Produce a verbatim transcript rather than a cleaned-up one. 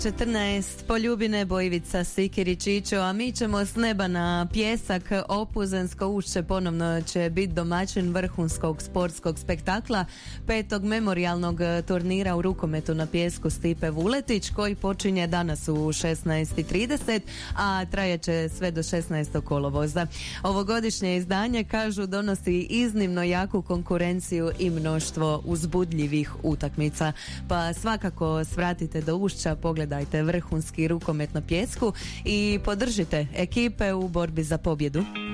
četrnaest Poljubine, Bojvica, Sikirić, Ićo, a mi ćemo s neba na pjesak. Opuzensko ušće ponovno će biti domaćin vrhunskog sportskog spektakla petog memorijalnog turnira u rukometu na pjesku Stipe Vuletić, koji počinje danas u šesnaest i trideset, a trajeće sve do šesnaestog kolovoza. Ovogodišnje izdanje, kažu, donosi iznimno jaku konkurenciju i mnoštvo uzbudljivih utakmica, pa svakako svratite do ušća, pogledajte vrhunski rukomet na pjesku i podržite ekipe u borbi za pobjedu.